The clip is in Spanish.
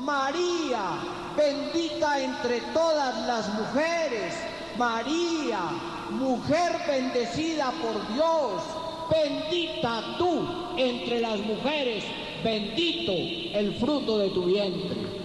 María, bendita entre todas las mujeres. María, mujer bendecida por Dios, bendita tú entre las mujeres, bendito el fruto de tu vientre.